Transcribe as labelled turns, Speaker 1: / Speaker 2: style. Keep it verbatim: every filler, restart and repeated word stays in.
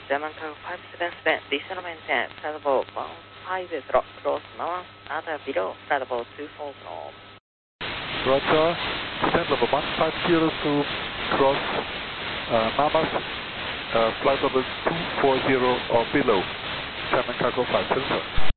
Speaker 1: German Cargo five seven seven, additional maintain, flight level one five zero, close north, other below, flight level two four zero.
Speaker 2: Roger, descent level one five zero to cross uh, Namas, uh, flight level two four zero or below, German Cargo five seven seven.